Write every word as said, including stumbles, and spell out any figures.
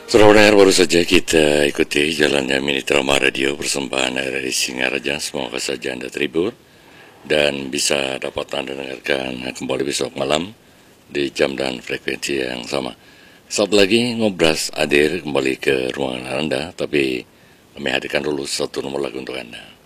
Saudara pendengar, baru saja kita ikuti jalannya mini drama radio persembahan dari Singaraja. Semoga saja Anda terhibur dan bisa dapat Anda dengarkan kembali besok malam di jam dan frekuensi yang sama. Saat lagi Ngobras hadir kembali ke ruangan Anda, tapi kami hadirkan dulu satu nomor lagu untuk Anda.